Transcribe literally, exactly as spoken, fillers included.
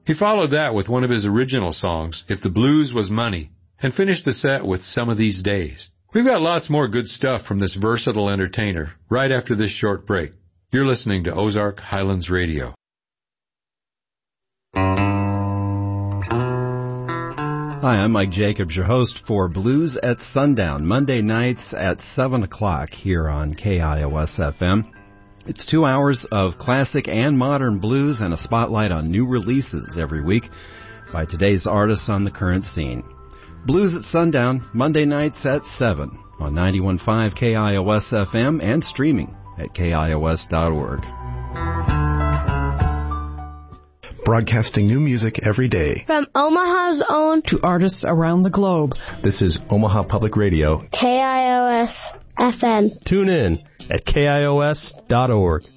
He followed that with one of his original songs, If the Blues Was Money, and finished the set with Some of These Days. We've got lots more good stuff from this versatile entertainer right after this short break. You're listening to Ozark Highlands Radio. Hi, I'm Mike Jacobs, your host for Blues at Sundown, Monday nights at seven o'clock here on K I O S F M. It's two hours of classic and modern blues and a spotlight on new releases every week by today's artists on the current scene. Blues at Sundown, Monday nights at seven on ninety-one point five K I O S F M and streaming at K I O S dot org. Broadcasting new music every day. From Omaha's own to artists around the globe. This is Omaha Public Radio. K I O S F M. Tune in at K I O S dot org.